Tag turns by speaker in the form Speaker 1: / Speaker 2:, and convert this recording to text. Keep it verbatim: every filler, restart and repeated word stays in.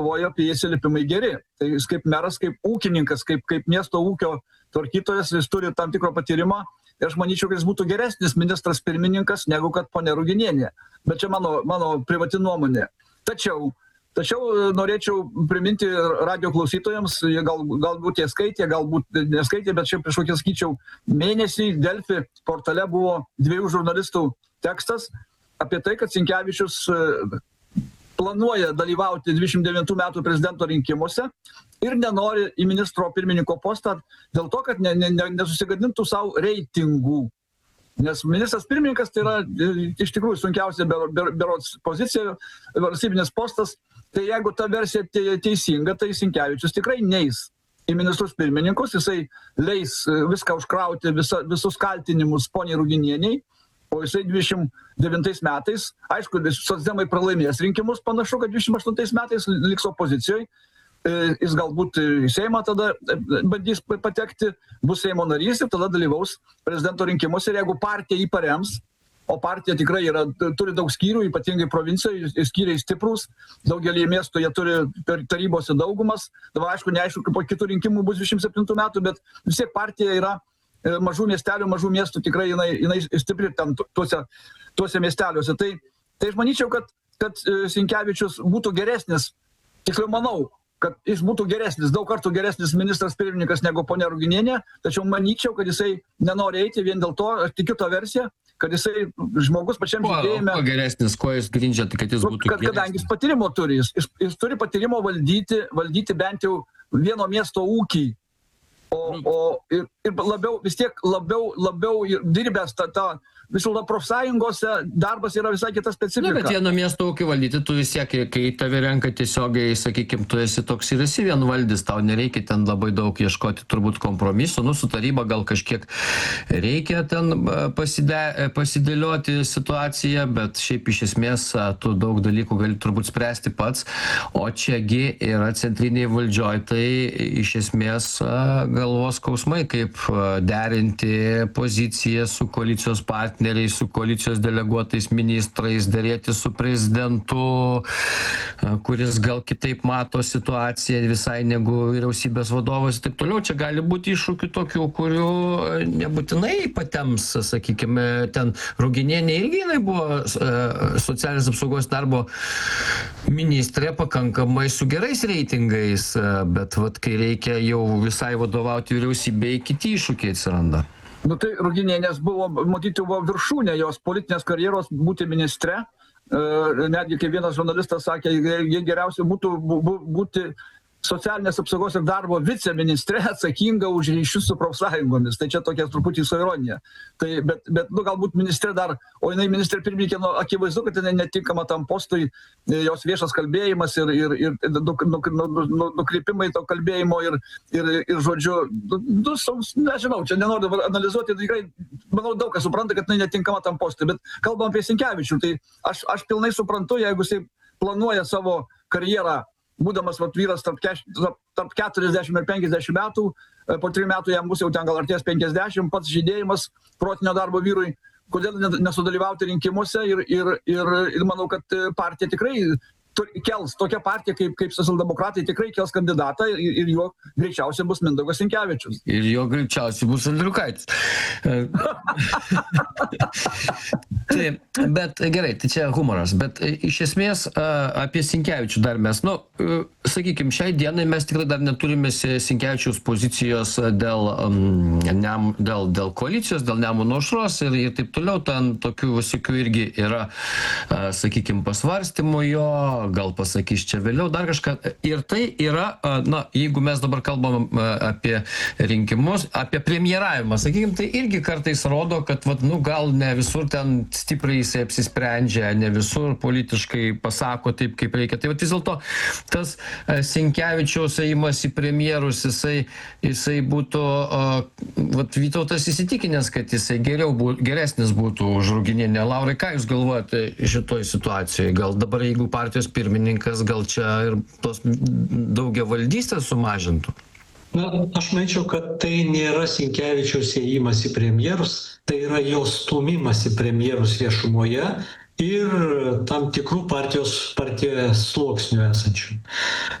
Speaker 1: apie jį atsiliepimai geri. Tai jis kaip meras, kaip ūkininkas, kaip, kaip miesto ūkio tvarkytojas, jis turi tam tikro patyrimą. Ir aš manyčiau, kad jis būtų geresnis ministras pirmininkas negu kad ponia Ruginienė. Bet čia mano, mano privati nuomonė. Tačiau, tačiau norėčiau priminti radio klausytojams, jie gal, galbūt jie skaitė, galbūt neskaitė, bet čia prieš kokį, sakyčiau, mėnesį Delfi portale buvo dviejų žurnalistų tekstas apie tai, kad Sinkevičius planuoja dalyvauti dvidešimt devintų metų prezidento rinkimuose ir nenori į ministro pirmininko postą dėl to, kad ne, ne, nesusigadintų savo reitingų. Nes ministras pirmininkas tai yra iš tikrųjų sunkiausia berods pozicija, valstybinis postas. Tai jeigu ta versija teisinga, tai Sinkevičius tikrai neis į ministrus pirmininkus, jisai leis viską užkrauti, visa, visus kaltinimus poniai Ruginieniai. O jisai dvidešimt devintais metais, aišku, socdemai pralaimės rinkimus, panašu, kad dvidešimt aštuntais metais liks opozicijoje, jis galbūt į Seimą tada bandys patekti, bus Seimo narys ir tada dalyvaus prezidento rinkimuose ir jeigu partija jį parems, o partija tikrai yra, turi daug skyrių, ypatingai provincijoje, skyriai stiprus, daugelį miestų jie turi tarybose daugumas, dabar aišku, neaišku, kaip po kitų rinkimų bus dvidešimt septintų metų, bet vis tiek partija yra mažų miestelių, mažų miestų tikrai jinai, jinai stipri ten tuose, tuose miesteliuose. Tai, tai aš manyčiau, kad, kad Sinkevičius būtų geresnis, tiksliau manau, kad jis būtų geresnis, daug kartų geresnis ministras pirmininkas negu ponia Ruginienė, tačiau manyčiau, kad jisai nenori eiti vien dėl to, aš tikiu tą versiją, kad jisai žmogus pačiam žydėjime...
Speaker 2: Kuo geresnis, kuo jis grindžiat, kad jis būtų
Speaker 1: kad, kadangi jis patyrimo turi, jis, jis, jis turi patyrimo valdyti, valdyti bent jau vieno miesto ūkį. O, o ir, ir labiau, vis tiek labiau, labiau dirbęs tą, tą visų profsąjungose darbas yra visai kita specifika.
Speaker 2: Na, bet vieno miesto ūkį valdyti, tu vis tiek, kai tave renka tiesiogiai, sakykime, tu esi toks ir esi vienvaldis, tau nereikia ten labai daug ieškoti turbūt kompromisų, nu, su taryba gal kažkiek reikia ten paside, pasidėlioti situaciją, bet šiaip iš esmės tu daug dalykų gali turbūt spręsti pats, o čiagi yra centriniai valdžioj, tai iš esmės galvos skausmai, kaip derinti poziciją su koalicijos partneriais, su koalicijos deleguotais ministrais, dėrėti su prezidentu, kuris gal kitaip mato situaciją visai negu vyriausybės vadovas ir taip toliau. Čia gali būti iššūkių tokių, kurių nebūtinai patems, sakykime, ten Ruginienė irgi jinai buvo socialinės apsaugos darbo ministrė pakankamai su gerais reitingais, bet vat, kai reikia jau visai vadovauti vyriausybei, kiti iššūkiai atsiranda.
Speaker 1: Nu tai Ruginienės buvo, matyti, buvo viršūnė jos politinės karjeros būti ministre. Netgi kai vienas žurnalistas sakė, jie geriausia būtų būti socialinės apsaugos ir darbo viceministre atsakinga už ryšius su profsąjungomis. Tai čia tokia truputį su ironija. Tai, bet, bet nu, galbūt ministrė dar, o jinai ministrė pirmininkė, nu, akivaizdu, kad jinai netinkama tam postui, jos viešas kalbėjimas ir, ir, ir nuk, nuk, nuk, nukreipimai to kalbėjimo ir, ir, ir žodžiu, nu, nežinau, čia nenoriu analizuoti, tikrai, manau, daug kas supranta, kad jinai netinkama tam postui, bet kalbam apie Sinkevičių, tai aš, aš pilnai suprantu, jeigu jisai planuoja savo karjerą, būdamas vat, vyras tarp, tarp keturiasdešimt ir penkiasdešimt metų, po trijų metų jam bus jau ten gal arties penkiasdešimt, pats žydėjimas protinio darbo vyrui, kodėl nesudalyvauti rinkimuose ir, ir, ir, ir manau, kad partija tikrai kels, tokia partija kaip, kaip socialdemokratai tikrai kels kandidatą ir, ir jo greičiausiai bus Mindaugas Sinkevičius.
Speaker 2: Ir jo greičiausiai bus Andriukaitis. Tai, bet gerai, tai čia humoras, bet iš esmės apie Sinkevičių dar mes, nu, sakykime, šiai dienai mes tikrai dar neturime Sinkevičiaus pozicijos dėl, um, dėl, dėl koalicijos, dėl Nemuno aušros ir, ir taip toliau, ten tokių visokių irgi yra, sakykime, pasvarstymų jo, gal pasakys čia vėliau dar kažką. Ir tai yra, na, jeigu mes dabar kalbam apie rinkimus, apie premjeravimą, sakykime, tai irgi kartais rodo, kad, vat, nu, gal ne visur ten stipriai jisai apsisprendžia, ne visur politiškai pasako taip, kaip reikia. Tai vat vis dėlto tas Sinkevičiaus ėjimas į premjerus, jisai, jisai būtų, vat, Vytautas įsitikinęs, kad jisai geriau, geresnis būtų už Ruginienę. Laurai, ką jūs galvojate šitoj situacijoje? Gal dabar, jeigu partijos pirmininkas, gal čia ir tos daugiavaldystės sumažintų?
Speaker 3: Na, aš manyčiau, kad tai nėra Sinkevičiaus ėjimas į premjerus, tai yra jo stūmimas į premjerus viešumoje ir tam tikrų partijos partijoje sluoksnių esančių.